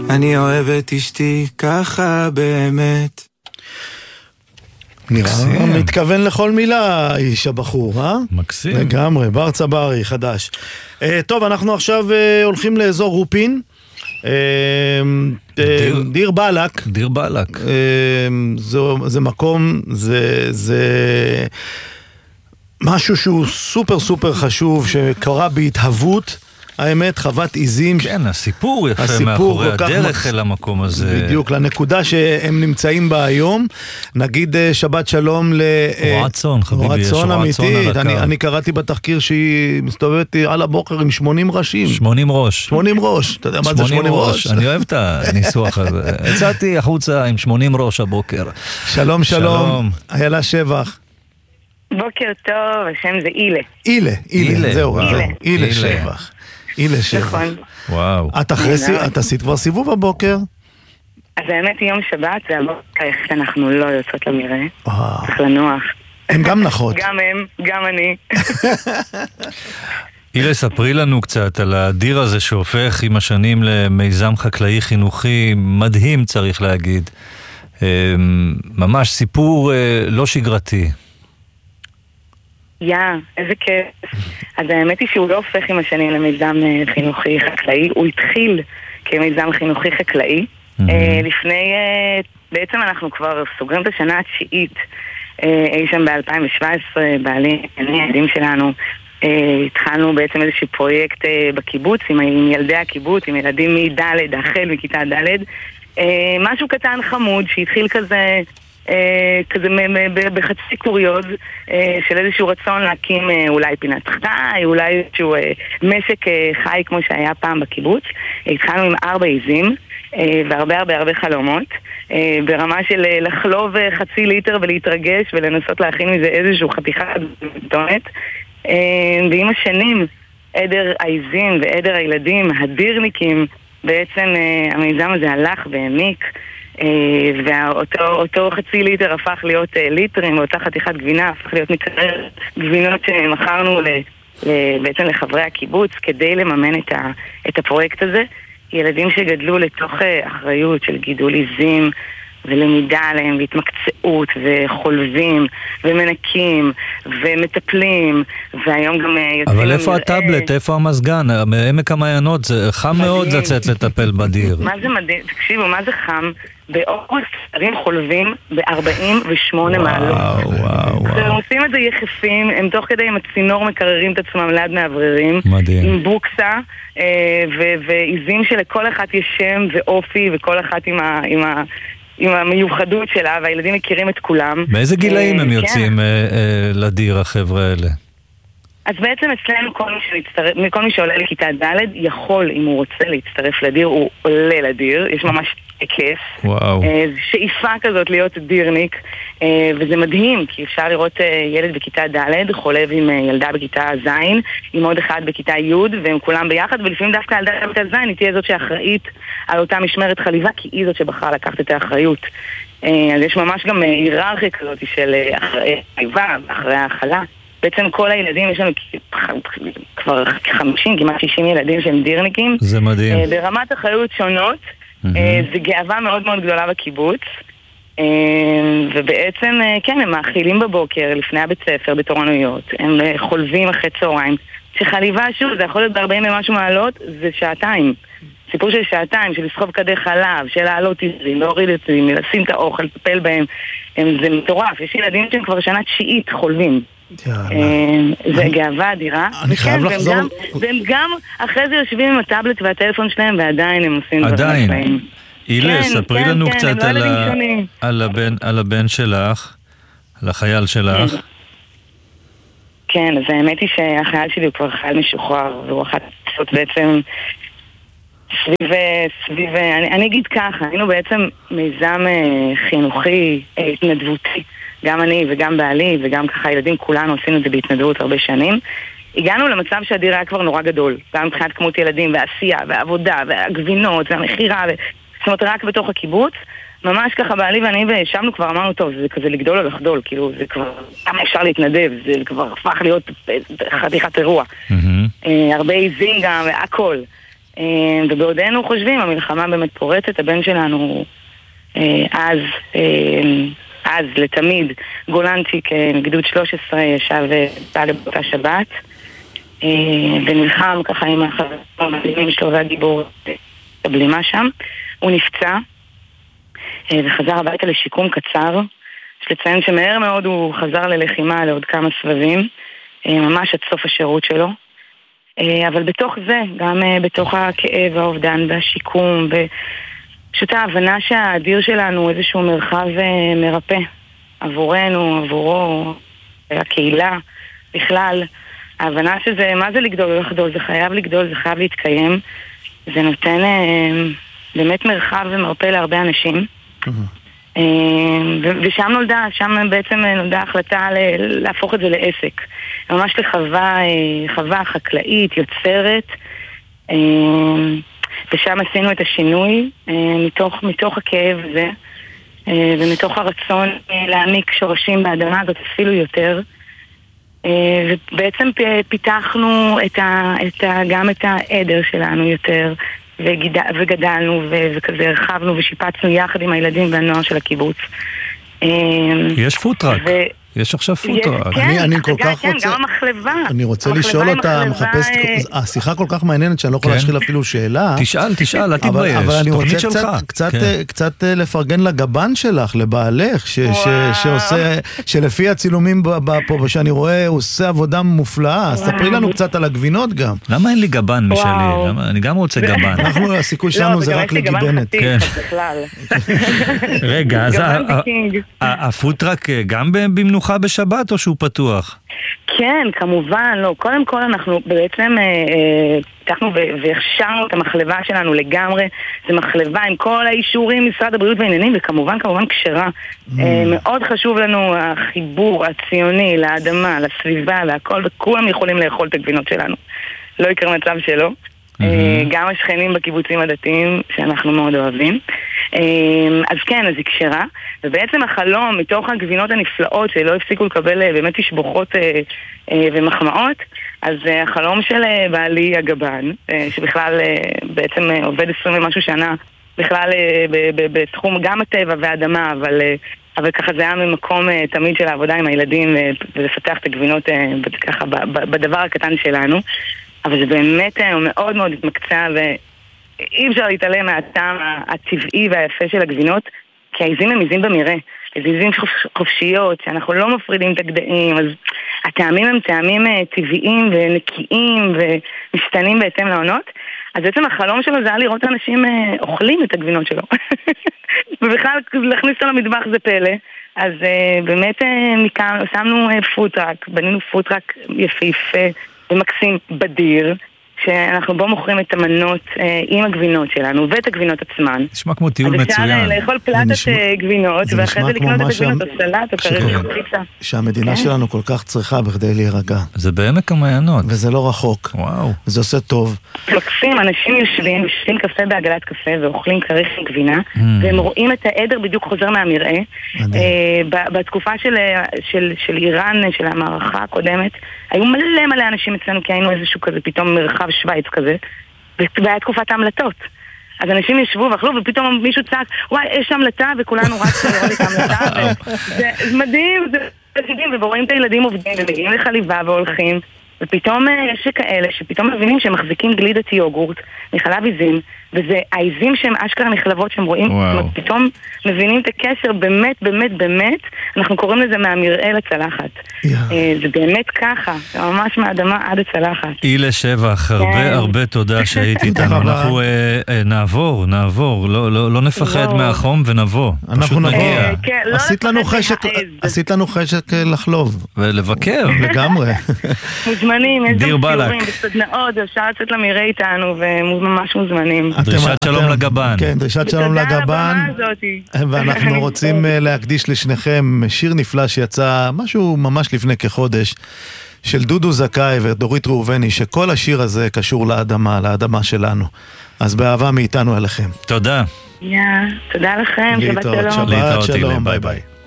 אני אוהב את אשתי ככה באמת. נראה, מתכוון לכל מילה איש הבחור, אה? מקסים. לגמרי, בר צברי, חדש. טוב, אנחנו עכשיו הולכים לאזור רופין. דיר בלק. דיר בלק. זה מקום, זה משהו שהוא סופר סופר חשוב, שקרה בהתהוות. האמת, חוות עיזים. כן, הסיפור יפה מאחורי הדרך אל המקום הזה. בדיוק, לנקודה שהם נמצאים בה היום. נגיד שבת שלום רועצון, חביבי, יש רועצון על הקו. אני קראתי בתחקיר שהיא מסתובבת על הבוקר עם 80 ראשים. 80 ראש. 80 ראש, אתה יודע מה זה 80 ראש? אני אוהב את הניסוח הזה. יצאתי החוצה עם 80 ראש הבוקר. שלום, שלום. איילה שבח. בוקר טוב, השם זה אילה. אילה, זהו, אילה שבח. אילה שבח. נכון. וואו. את עשית כבר סיבוב הבוקר? אז האמת יום שבת, זה הבוקר איך אנחנו לא יוצאות למראה. צריך לנוח. הם גם נחות. גם הם, גם אני. אילה, ספרי לנו קצת על הדיר הזה שהופך עם השנים למיזם חקלאי חינוכי מדהים, צריך להגיד. ממש סיפור לא שגרתי. איזה כיף. אז האמת היא שהוא לא הופך עם השנים למיזם חינוכי חקלאי, הוא התחיל כמיזם חינוכי חקלאי. לפני, בעצם אנחנו כבר סוגרים את השנה התשיעית, אי שם ב-2017, בעלי הילדים שלנו, התחלנו בעצם איזשהו פרויקט בקיבוץ, עם ילדי הקיבוץ, עם ילדים מד' החל מכיתה ד', משהו קטן חמוד שהתחיל כזה בחצי קוריוז של איזשהו רצון להקים אולי פינת חי, אולי איזשהו משק חי כמו שהיה פעם בקיבוץ. התחלנו עם 4 עיזים והרבה חלומות, ברמה של לחלוב חצי ליטר ולהתרגש ולנסות להכין מזה איזשהו חתיכה דונת. ועם השנים עדר העיזים ועדר הילדים, הדירניקים, בעצם המיזם הזה הלך והעמיק, ואותו חצי ליטר הפך להיות ליטרים, ואותה חתיכת גבינה הפך להיות מקרר גבינות שמכרנו בעצם לחברי הקיבוץ כדי לממן את הפרויקט הזה. ילדים שגדלו לתוך אחריות של גידול עיזים ולמידה עליהם והתמקצעות וחולבים ומנקים ומטפלים, והיום גם אבל איפה הטאבלט? איפה המסגן? בעמק המעיינות זה חם מאוד לצאת לטפל בדיר. מה זה מדהים? תקשיבו, מה זה חם? באוגוסט שרים חולבים ב-48 מעלות. הם עושים את זה יחפים, הם תוך כדי עם הצינור מקררים את עצמם ליד מאווררים, עם בוקסה ועיזים שלכל אחת יש שם ואופי, וכל אחת עם המיוחדות שלה, והילדים מכירים את כולם. באיזה גילאים הם יוצאים לדיר, החבר'ה האלה? אז בעצם אצלנו כל מי שעולה לכיתה ד' יכול, אם הוא רוצה להצטרף לדיר, הוא עולה לדיר, יש ממש כיף. וואו. שאיפה כזאת להיות דירניק, וזה מדהים, כי אפשר לראות ילד בכיתה ד' חולב עם ילדה בכיתה ז', עם עוד אחד בכיתה י', והם כולם ביחד, ולפעמים דווקא ילדה בכיתה ז' היא תהיה זאת שאחראית על אותה משמרת חליבה, כי היא זאת שבחרה לקחת את האחריות. אז יש ממש גם היררכיה כזאת של אחרי חליבה, אחרי האכלה. בעצם כל הילדים, יש לנו כבר 50, כמעט 60 ילדים שהם דירניקים. זה מדהים. ברמת אחריות שונות. זה גאווה מאוד מאוד גדולה בקיבוץ. ובעצם, כן, הם מאכילים בבוקר, לפני הבית ספר, בתורנויות. הם חולבים אחרי צהריים. שחליבה, שוב, זה יכול להיות ב-40 ומשהו מעלות, זה שעתיים. סיפור של שעתיים, של לסחוב כדי חלב, של לעלות עיזים, להוריד עיזים, לשים את האוכל, לטפל בהם. זה מטורף. יש ילדים שהם כבר שנה 9 חולבים. זה גאווה אדירה. אני חייב לחזור. והם גם אחרי זה יושבים עם הטאבלט והטלפון שלהם, ועדיין הם עושים דברים שלהם. אילה, ספרי לנו קצת על הבן שלך, על החייל שלך. כן, אז האמת היא שהחייל שלי הוא כבר חייל משוחרר, והוא אחת לעשות בעצם סביב, אני אגיד ככה, היינו בעצם מיזם חינוכי, התנדבותי. גם אני וגם בעלי וגם ככה ילדים, כולנו עשינו את זה בהתנדבות הרבה שנים. הגענו למצב שהדיר היה כבר נורא גדול, גם מבחינת כמות ילדים והעשייה והעבודה והגבינות והמחירה, זאת אומרת רק בתוך הקיבוץ. ממש ככה בעלי ואני וישבנו כבר, אמרנו טוב, זה כזה לגדול או לחדול, כאילו זה כבר, כמה אפשר להתנדב, זה כבר הפך להיות חתיכת אירוע. הרבה עיזים גם והכל. ובעודנו חושבים, המלחמה באמת פורצת, הבן שלנו אז לתמיד, גולנצ'יק מגדוד 13 ישב פעל באותה שבת, ונלחם ככה עם החברים המדהימים שלו והגיבור הבלימה שם. הוא נפצע וחזר הביתה לשיקום קצר. יש לציין שמהר מאוד הוא חזר ללחימה לעוד כמה סבבים, ממש עד סוף השירות שלו. אבל בתוך זה, גם בתוך הכאב, האובדן והשיקום, ופשוט ההבנה שהאדיר שלנו הוא איזשהו מרחב מרפא עבורנו, עבורו, הקהילה בכלל. ההבנה שזה, מה זה לגדול או לחדול? זה חייב לגדול, זה חייב להתקיים. זה נותן באמת מרחב ומרפא להרבה אנשים. ושם שם בעצם נולדה החלטה להפוך את זה לעסק. ממש לחווה חקלאית, יוצרת. ושם עשינו את השינוי מתוך הכאב הזה, ומתוך הרצון להעמיק שורשים באדמה הזאת אפילו יותר. ובעצם פיתחנו גם את העדר שלנו יותר, וגדלנו וכזה הרחבנו ושיפצנו יחד עם הילדים והנוער של הקיבוץ. יש פוטרק, יש עכשיו פוטרק. אני כל כך רוצה, גם המחלבה. אני רוצה לשאול אותה, מחפשת, השיחה כל כך מעניינת שאני לא יכול להשחיל אפילו שאלה. תשאל, אל תתבייש. אבל אני רוצה קצת לפרגן לגבן שלך, לבעלך, שעושה, שלפי הצילומים פה שאני רואה, הוא עושה עבודה מופלאה. אז ספרי לנו קצת על הגבינות גם. למה אין לי גבן משלי? אני גם רוצה גבן. אנחנו, הסיכוי שלנו זה רק לגיבנת. רגע, אז הפוטרק גם במנוחה בשבת או שהוא פתוח? כן, כמובן, לא. קודם כל אנחנו בעצם פתחנו והכשרנו את המחלבה שלנו לגמרי. זה מחלבה עם כל האישורים, משרד הבריאות והעניינים, וכמובן כשרה. מאוד חשוב לנו החיבור הציוני לאדמה, לסביבה, להכל, וכולם יכולים לאכול את הגבינות שלנו. לא יקרה מצב שלא. גם השכנים בקיבוצים הדתיים שאנחנו מאוד אוהבים. אז כן, אז היא כשרה, ובעצם החלום מתוך הגבינות הנפלאות שלא הפסיקו לקבל באמת תשבוכות ומחמאות, אז החלום של בעלי הגבן, שבכלל בעצם עובד 20 ומשהו שנה בכלל בתחום גם הטבע והאדמה, אבל ככה זה היה ממקום תמיד של העבודה עם הילדים ולפתח את הגבינות ככה בדבר הקטן שלנו. אבל זה באמת מאוד מאוד התמקצע, ואי אפשר להתעלם מהטעם הטבעי והיפה של הגבינות, כי העיזים הם עיזים במראה, עיזים חופשיות, שאנחנו לא מפרידים את הגדיים, אז הטעמים הם טעמים טבעיים ונקיים ומשתנים בהתאם לעונות. אז בעצם החלום שלו זה היה לראות אנשים אוכלים את הגבינות שלו. ובכלל להכניס אותו למטבח זה פלא. אז באמת שמנו פוטרק, בנינו פוטרק יפהפה ומקסים בדיר, שאנחנו בו מוכרים את המנות עם הגבינות שלנו ואת הגבינות עצמן. נשמע כמו טיול מצוין. אז אפשר לאכול פלטת גבינות ואחרי זה לקנות את הגבינות הסלט או כרגע חיצה. שהמדינה שלנו כל כך צריכה בכדי להירגע. זה בעמק המעיינות. וזה לא רחוק. וואו. זה עושה טוב. מקסים, אנשים יושבים קפה בעגלת קפה ואוכלים כריך עם גבינה, והם רואים את העדר בדיוק חוזר מהמראה. בתקופה של איראן, של המערכה הקודמת, היו מלא אנשים אצלנו, כי היינו איזשהו כזה פתאום מרחב שוויץ כזה, והיה תקופת ההמלטות. אז אנשים ישבו ואכלו, ופתאום מישהו צעק, וואי, יש המלטה, וכולנו רצו לראות את ההמלטה, זה מדהים, זה מדהים, ורואים את הילדים עובדים, ומגיעים לחליבה והולכים, ופתאום יש כאלה שפתאום מבינים שהם מחזיקים גלידת יוגורט מחלב עיזים, וזה העיזים שהם אשכרה נחלבות שהם רואים, פתאום מבינים את הקשר באמת, אנחנו קוראים לזה מהמראה לצלחת. זה באמת ככה, זה ממש מהאדמה עד הצלחת. אילה שבח, הרבה תודה שהיית איתנו. אנחנו נעבור, לא נפחד מהחום ונבוא. אנחנו נגיע. עשית לנו חשק לחלוב. ולבקר. לגמרי. מוזמנים, יש גם סיורים בסדנאות, אפשר לצאת למראה איתנו וממש מוזמנים. דרישת שלום לגבן. כן, דרישת שלום לגבן. ואנחנו רוצים להקדיש לשניכם שיר נפלא שיצא משהו ממש לפני כחודש, של דודו זכאי ודורית ראובני, שכל השיר הזה קשור לאדמה שלנו. אז באהבה מאיתנו אליכם. תודה. תודה לכם, שבת שלום. שבת שלום, ביי ביי.